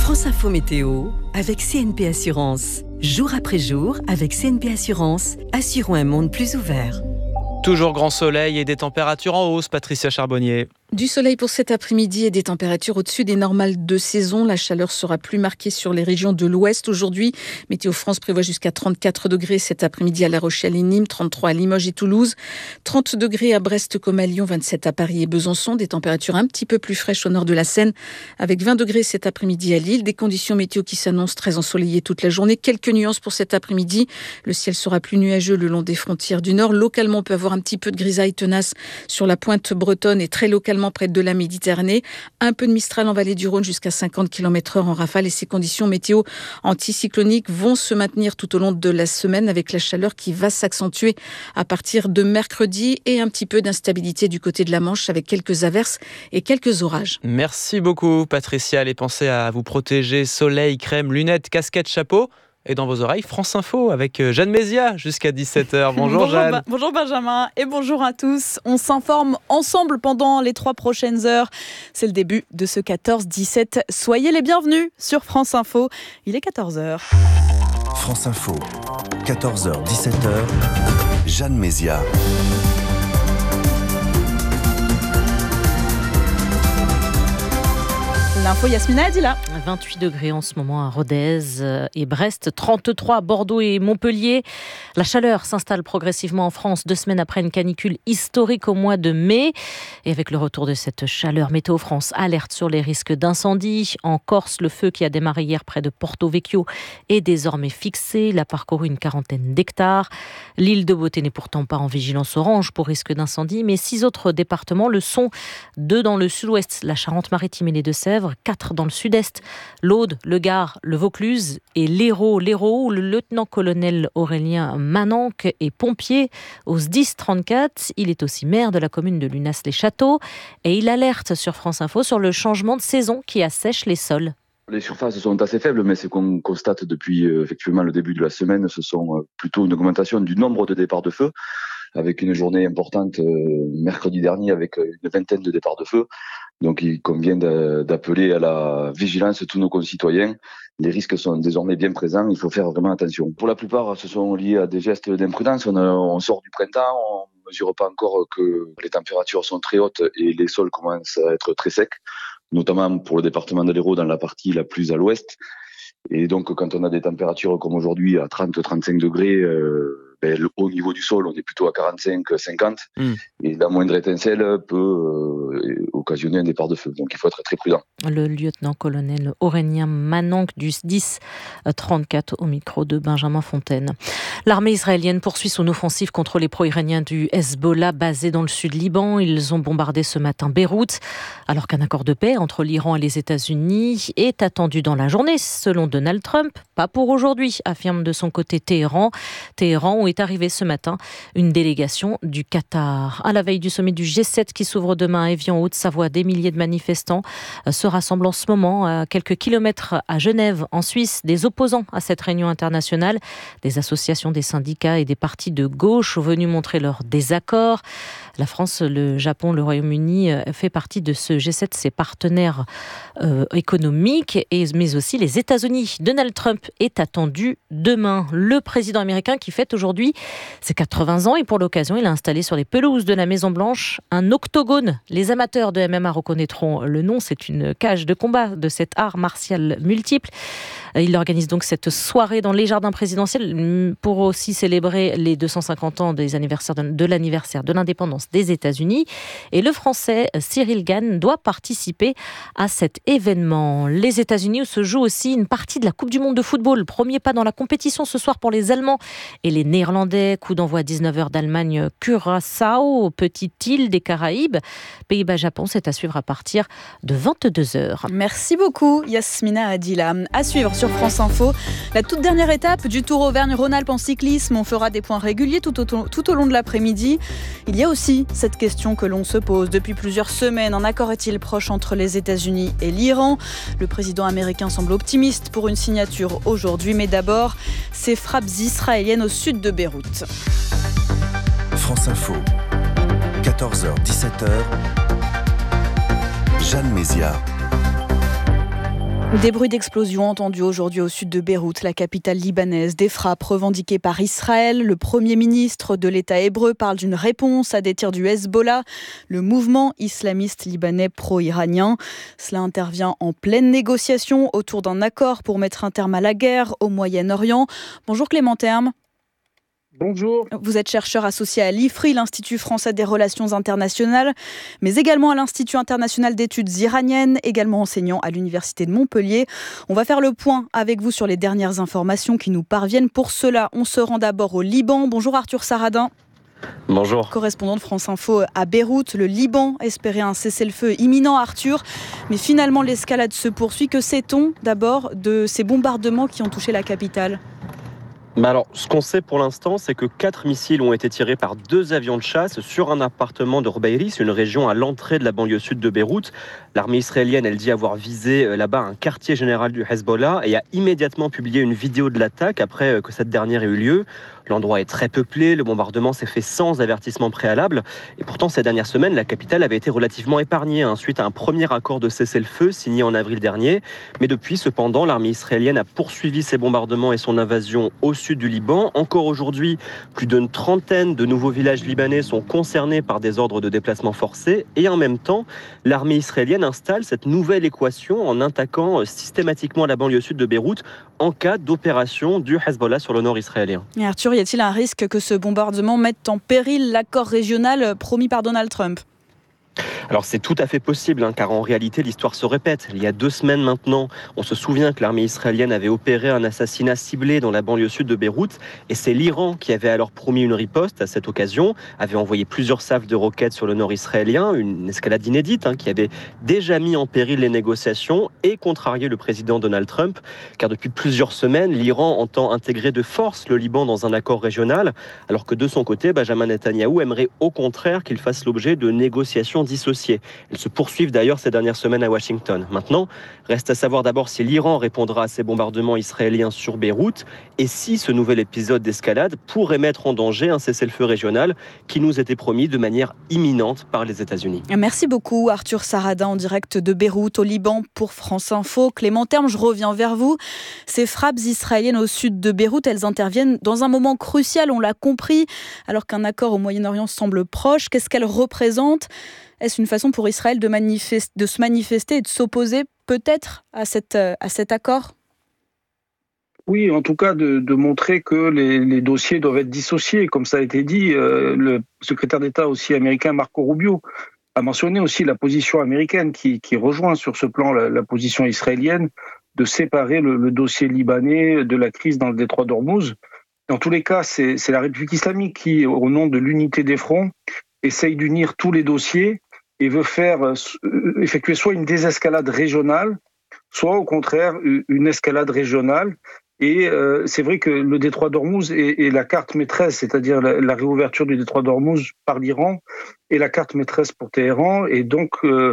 France Info Météo avec CNP Assurance. Jour après jour, avec CNP Assurance, assurons un monde plus ouvert. Toujours grand soleil et des températures en hausse, Patricia Charbonnier. Du soleil pour cet après-midi et des températures au-dessus des normales de saison. La chaleur sera plus marquée sur les régions de l'Ouest aujourd'hui. Météo France prévoit jusqu'à 34 degrés cet après-midi à La Rochelle et Nîmes, 33 à Limoges et Toulouse, 30 degrés à Brest comme à Lyon, 27 à Paris et Besançon. Des températures un petit peu plus fraîches au nord de la Seine, avec 20 degrés cet après-midi à Lille. Des conditions météo qui s'annoncent très ensoleillées toute la journée. Quelques nuances pour cet après-midi. Le ciel sera plus nuageux le long des frontières du Nord. Localement, on peut avoir un petit peu de grisaille tenace sur la pointe bretonne et très localement près de la Méditerranée. Un peu de Mistral en vallée du Rhône jusqu'à 50 km/h en rafale, et ces conditions météo anticycloniques vont se maintenir tout au long de la semaine avec la chaleur qui va s'accentuer à partir de mercredi et un petit peu d'instabilité du côté de la Manche avec quelques averses et quelques orages. Merci beaucoup Patricia. Allez, pensez à vous protéger, soleil, crème, lunettes, casquette, chapeau. Et dans vos oreilles, France Info avec Jeanne Mézia jusqu'à 17h. Bonjour Jeanne. Bonjour Benjamin et bonjour à tous. On s'informe ensemble pendant les 3 prochaines heures. C'est le début de ce 14-17. Soyez les bienvenus sur France Info. Il est 14h. France Info, 14h, 17h. Jeanne Mézia. L'info Yasmina Adila. 28 degrés en ce moment à Rodez et Brest, 33 à Bordeaux et Montpellier. La chaleur s'installe progressivement en France 2 semaines après une canicule historique au mois de mai. Et avec le retour de cette chaleur, Météo France alerte sur les risques d'incendie. En Corse, le feu qui a démarré hier près de Porto Vecchio est désormais fixé. Il a parcouru une quarantaine d'hectares. L'île de Beauté n'est pourtant pas en vigilance orange pour risque d'incendie, mais 6 autres départements le sont. 2 dans le sud-ouest, la Charente-Maritime et les Deux-Sèvres, 4 dans le sud-est, l'Aude, le Gard, le Vaucluse et l'Hérault, où le lieutenant-colonel Aurélien Mananque est pompier au SDIS 34. Il est aussi maire de la commune de Lunas-les-Châteaux et il alerte sur France Info sur le changement de saison qui assèche les sols. Les surfaces sont assez faibles, mais ce qu'on constate depuis effectivement le début de la semaine, ce sont plutôt une augmentation du nombre de départs de feu, avec une journée importante mercredi dernier avec une vingtaine de départs de feu. Donc il convient d'appeler à la vigilance tous nos concitoyens. Les risques sont désormais bien présents, il faut faire vraiment attention. Pour la plupart, ce sont liés à des gestes d'imprudence. On sort du printemps, on ne mesure pas encore que les températures sont très hautes et les sols commencent à être très secs, notamment pour le département de l'Hérault dans la partie la plus à l'ouest. Et donc quand on a des températures comme aujourd'hui à 30-35 degrés, au niveau du sol, on est plutôt à 45-50 et la moindre étincelle peut occasionner un départ de feu. Donc il faut être très prudent. Le lieutenant-colonel Aurélien Mananque du SDIS 34 au micro de Benjamin Fontaine. L'armée israélienne poursuit son offensive contre les pro-iraniens du Hezbollah basés dans le sud Liban. Ils ont bombardé ce matin Beyrouth, alors qu'un accord de paix entre l'Iran et les États-Unis est attendu dans la journée, selon Donald Trump. Pas pour aujourd'hui, affirme de son côté Téhéran. Où est arrivée ce matin une délégation du Qatar. À la veille du sommet du G7 qui s'ouvre demain à Évian, en Haute-Savoie, des milliers de manifestants se rassemblent en ce moment à quelques kilomètres à Genève, en Suisse. Des opposants à cette réunion internationale, des associations, des syndicats et des partis de gauche sont venus montrer leur désaccord. La France, le Japon, le Royaume-Uni fait partie de ce G7, ses partenaires économiques, mais aussi les États-Unis. Donald Trump est attendu demain. Le président américain qui fête aujourd'hui ses 80 ans et pour l'occasion, il a installé sur les pelouses de la Maison-Blanche un octogone. Les amateurs de MMA reconnaîtront le nom, c'est une cage de combat de cet art martial multiple. Il organise donc cette soirée dans les jardins présidentiels pour aussi célébrer les 250 ans des anniversaires de l'anniversaire de l'indépendance des États-Unis. Et le Français Cyril Gane doit participer à cet événement. Les États-Unis où se joue aussi une partie de la Coupe du Monde de football. Premier pas dans la compétition ce soir pour les Allemands et les Néerlandais. Coup d'envoi à 19h d'Allemagne, Curaçao, petite île des Caraïbes. Pays-Bas-Japon, c'est à suivre à partir de 22h. Merci beaucoup Yasmina Adila. À suivre sur France Info, la toute dernière étape du Tour Auvergne-Rhône-Alpes en cyclisme. On fera des points réguliers tout au long de l'après-midi. Il y a aussi cette question que l'on se pose depuis plusieurs semaines. Un accord est-il proche entre les États-Unis et l'Iran ? Le président américain semble optimiste pour une signature aujourd'hui. Mais d'abord, ces frappes israéliennes au sud de Beyrouth. France Info, 14h, 17h. Jeanne Mézia. Des bruits d'explosion entendus aujourd'hui au sud de Beyrouth, la capitale libanaise. Des frappes revendiquées par Israël. Le Premier ministre de l'État hébreu parle d'une réponse à des tirs du Hezbollah, le mouvement islamiste libanais pro-iranien. Cela intervient en pleine négociation autour d'un accord pour mettre un terme à la guerre au Moyen-Orient. Bonjour Clément Terme. Bonjour. Vous êtes chercheur associé à l'IFRI, l'Institut français des relations internationales, mais également à l'Institut international d'études iraniennes, également enseignant à l'Université de Montpellier. On va faire le point avec vous sur les dernières informations qui nous parviennent. Pour cela, on se rend d'abord au Liban. Bonjour Arthur Saradin. Bonjour. Correspondant de France Info à Beyrouth. Le Liban espérait un cessez-le-feu imminent, Arthur. Mais finalement, l'escalade se poursuit. Que sait-on d'abord de ces bombardements qui ont touché la capitale ? Alors, ce qu'on sait pour l'instant, c'est que 4 missiles ont été tirés par 2 avions de chasse sur un appartement de Roubaïris, une région à l'entrée de la banlieue sud de Beyrouth. L'armée israélienne, elle dit avoir visé là-bas un quartier général du Hezbollah et a immédiatement publié une vidéo de l'attaque après que cette dernière ait eu lieu. L'endroit est très peuplé, le bombardement s'est fait sans avertissement préalable. Et pourtant, ces dernières semaines, la capitale avait été relativement épargnée suite à un premier accord de cessez-le-feu signé en avril dernier. Mais depuis, cependant, l'armée israélienne a poursuivi ses bombardements et son invasion au sud du Liban. Encore aujourd'hui, plus d'une trentaine de nouveaux villages libanais sont concernés par des ordres de déplacement forcés. Et en même temps, l'armée israélienne installe cette nouvelle équation en attaquant systématiquement la banlieue sud de Beyrouth en cas d'opération du Hezbollah sur le nord israélien. Et Arthur, y a-t-il un risque que ce bombardement mette en péril l'accord régional promis par Donald Trump ? Alors c'est tout à fait possible, car en réalité l'histoire se répète. Il y a 2 semaines maintenant, on se souvient que l'armée israélienne avait opéré un assassinat ciblé dans la banlieue sud de Beyrouth, et c'est l'Iran qui avait alors promis une riposte à cette occasion, avait envoyé plusieurs salves de roquettes sur le nord israélien, une escalade inédite qui avait déjà mis en péril les négociations et contrarié le président Donald Trump, car depuis plusieurs semaines, l'Iran entend intégrer de force le Liban dans un accord régional, alors que de son côté, Benjamin Netanyahou aimerait au contraire qu'il fasse l'objet de négociations dissociées. Elles se poursuivent d'ailleurs ces dernières semaines à Washington. Maintenant, reste à savoir d'abord si l'Iran répondra à ces bombardements israéliens sur Beyrouth et si ce nouvel épisode d'escalade pourrait mettre en danger un cessez-le-feu régional qui nous était promis de manière imminente par les États-Unis. Merci beaucoup Arthur Saradin en direct de Beyrouth au Liban pour France Info. Clément Terme, je reviens vers vous. Ces frappes israéliennes au sud de Beyrouth, elles interviennent dans un moment crucial, on l'a compris, alors qu'un accord au Moyen-Orient semble proche. Qu'est-ce qu'elles représentent ? Est-ce une façon pour Israël de se manifester et de s'opposer peut-être à cet accord ? Oui, en tout cas de montrer que les dossiers doivent être dissociés. Comme ça a été dit, le secrétaire d'État aussi américain Marco Rubio a mentionné aussi la position américaine qui rejoint sur ce plan la position israélienne de séparer le dossier libanais de la crise dans le détroit d'Ormuz. Dans tous les cas, c'est la République islamique qui, au nom de l'unité des fronts, essaye d'unir tous les dossiers et veut effectuer soit une désescalade régionale, soit au contraire une escalade régionale. Et c'est vrai que le détroit d'Ormuz est la carte maîtresse, c'est-à-dire la réouverture du détroit d'Ormuz par l'Iran est la carte maîtresse pour Téhéran. Et donc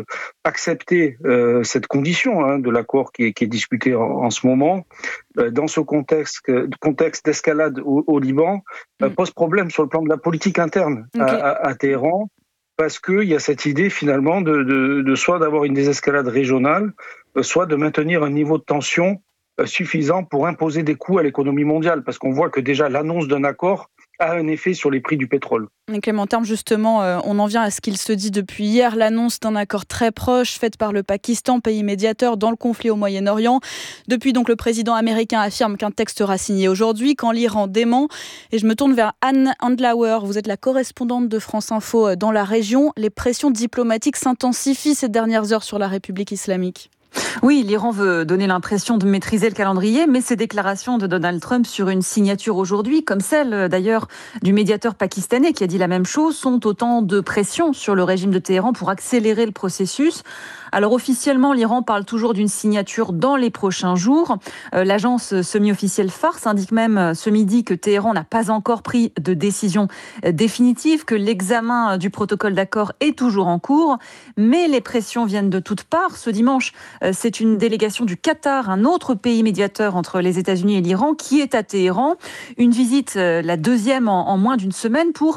accepter cette condition de l'accord qui est discuté en ce moment, dans ce contexte d'escalade au Liban, pose problème sur le plan de la politique interne à Téhéran. Parce qu'il y a cette idée finalement de soit d'avoir une désescalade régionale, soit de maintenir un niveau de tension suffisant pour imposer des coûts à l'économie mondiale. Parce qu'on voit que déjà l'annonce d'un accord a un effet sur les prix du pétrole. Clément Terme, justement, on en vient à ce qu'il se dit depuis hier, l'annonce d'un accord très proche faite par le Pakistan, pays médiateur dans le conflit au Moyen-Orient. Depuis donc, le président américain affirme qu'un texte sera signé aujourd'hui, quand l'Iran dément. Et je me tourne vers Anne Handlauer, vous êtes la correspondante de France Info dans la région. Les pressions diplomatiques s'intensifient ces dernières heures sur la République islamique. Oui, l'Iran veut donner l'impression de maîtriser le calendrier, mais ces déclarations de Donald Trump sur une signature aujourd'hui, comme celle d'ailleurs du médiateur pakistanais qui a dit la même chose, sont autant de pression sur le régime de Téhéran pour accélérer le processus. Alors officiellement, l'Iran parle toujours d'une signature dans les prochains jours. L'agence semi-officielle Fars indique même ce midi que Téhéran n'a pas encore pris de décision définitive, que l'examen du protocole d'accord est toujours en cours. Mais les pressions viennent de toutes parts. Ce dimanche, c'est une délégation du Qatar, un autre pays médiateur entre les États-Unis et l'Iran, qui est à Téhéran. Une visite, la deuxième en moins d'une semaine, pour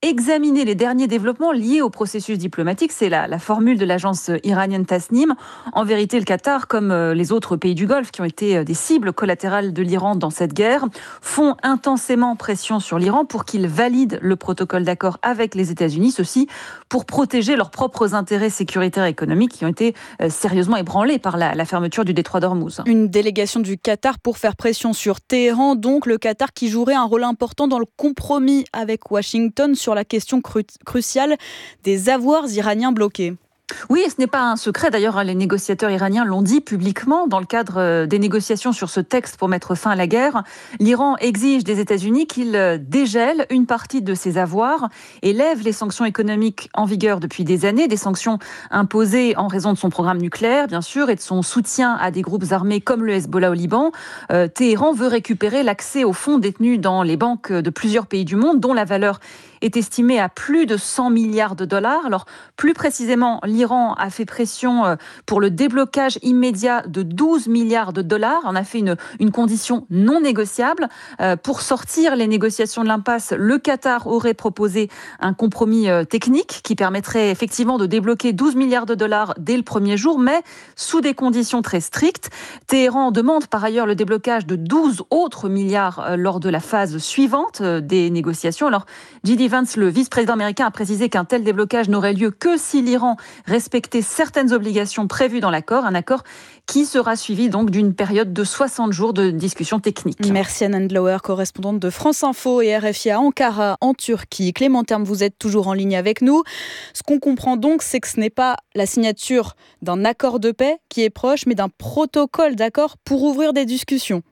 examiner les derniers développements liés au processus diplomatique. C'est la formule de l'agence iranienne Tasnim. En vérité, le Qatar, comme les autres pays du Golfe qui ont été des cibles collatérales de l'Iran dans cette guerre, font intensément pression sur l'Iran pour qu'il valide le protocole d'accord avec les États-Unis, ceci pour protéger leurs propres intérêts sécuritaires et économiques qui ont été sérieusement ébranlés par la fermeture du détroit d'Ormuz. Une délégation du Qatar pour faire pression sur Téhéran, donc le Qatar qui jouerait un rôle important dans le compromis avec Washington sur la question cruciale des avoirs iraniens bloqués. Oui, et ce n'est pas un secret. D'ailleurs, les négociateurs iraniens l'ont dit publiquement dans le cadre des négociations sur ce texte pour mettre fin à la guerre. L'Iran exige des États-Unis qu'ils dégèlent une partie de ses avoirs et lèvent les sanctions économiques en vigueur depuis des années, des sanctions imposées en raison de son programme nucléaire, bien sûr, et de son soutien à des groupes armés comme le Hezbollah au Liban. Téhéran veut récupérer l'accès aux fonds détenus dans les banques de plusieurs pays du monde, dont la valeur est estimé à plus de 100 milliards de dollars. Alors, plus précisément, l'Iran a fait pression pour le déblocage immédiat de 12 milliards de dollars. On a fait une condition non négociable. Pour sortir les négociations de l'impasse, le Qatar aurait proposé un compromis technique qui permettrait effectivement de débloquer 12 milliards de dollars dès le premier jour, mais sous des conditions très strictes. Téhéran demande par ailleurs le déblocage de 12 autres milliards lors de la phase suivante des négociations. Alors, J.D. Vance, le vice-président américain, a précisé qu'un tel déblocage n'aurait lieu que si l'Iran respectait certaines obligations prévues dans l'accord, un accord qui sera suivi donc d'une période de 60 jours de discussions techniques. Merci Anne Andlauer, correspondante de France Info et RFI à Ankara en Turquie. Clément Terme, vous êtes toujours en ligne avec nous. Ce qu'on comprend donc, c'est que ce n'est pas la signature d'un accord de paix qui est proche, mais d'un protocole d'accord pour ouvrir des discussions.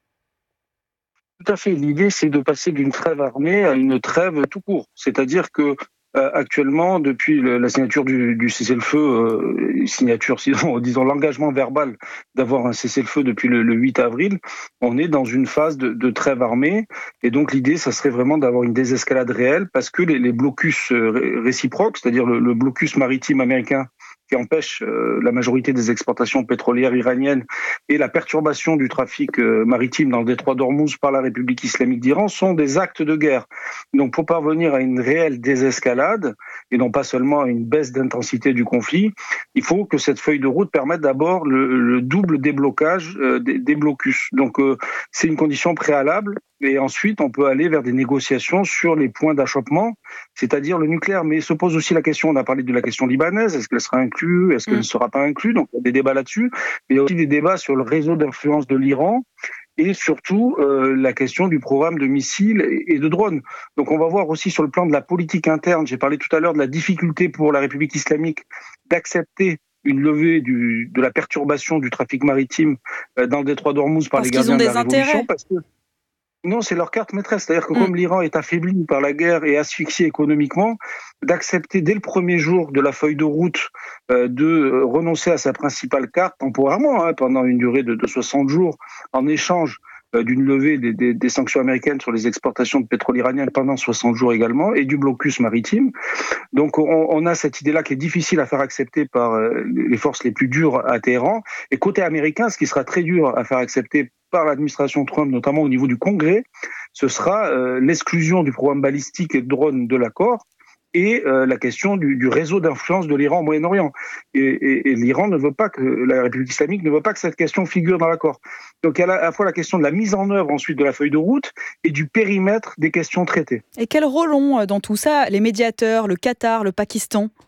Tout à fait. L'idée, c'est de passer d'une trêve armée à une trêve tout court. C'est-à-dire que actuellement, depuis la signature du cessez-le-feu, disons l'engagement verbal d'avoir un cessez-le-feu depuis le 8 avril, on est dans une phase de trêve armée. Et donc l'idée, ça serait vraiment d'avoir une désescalade réelle parce que les blocus réciproques, c'est-à-dire le blocus maritime américain qui empêche la majorité des exportations pétrolières iraniennes et la perturbation du trafic maritime dans le détroit d'Ormuz par la République islamique d'Iran sont des actes de guerre. Donc pour parvenir à une réelle désescalade et non pas seulement à une baisse d'intensité du conflit, il faut que cette feuille de route permette d'abord le double déblocage des blocus. Donc c'est une condition préalable. Et ensuite, on peut aller vers des négociations sur les points d'achoppement, c'est-à-dire le nucléaire. Mais se pose aussi la question, on a parlé de la question libanaise, est-ce qu'elle sera inclue, est-ce qu'elle ne sera pas inclue? Donc il y a des débats là-dessus. Mais il y a aussi des débats sur le réseau d'influence de l'Iran et surtout la question du programme de missiles et de drones. Donc on va voir aussi sur le plan de la politique interne, j'ai parlé tout à l'heure de la difficulté pour la République islamique d'accepter une levée de la perturbation du trafic maritime dans le détroit d'Ormuz par les gardiens de la Révolution. Parce que non, c'est leur carte maîtresse. C'est-à-dire que comme l'Iran est affaibli par la guerre et asphyxié économiquement, d'accepter dès le premier jour de la feuille de route de renoncer à sa principale carte temporairement, pendant une durée de 60 jours, en échange d'une levée des sanctions américaines sur les exportations de pétrole iranien pendant 60 jours également, et du blocus maritime. Donc on a cette idée-là qui est difficile à faire accepter par les forces les plus dures à Téhéran. Et côté américain, ce qui sera très dur à faire accepter par l'administration Trump, notamment au niveau du Congrès, ce sera l'exclusion du programme balistique et de drones de l'accord et la question du réseau d'influence de l'Iran au Moyen-Orient. Et l'Iran ne veut pas que, la République islamique ne veut pas que cette question figure dans l'accord. Donc il y a à la fois la question de la mise en œuvre ensuite de la feuille de route et du périmètre des questions traitées. Et quel rôle ont dans tout ça les médiateurs, le Qatar, le Pakistan ?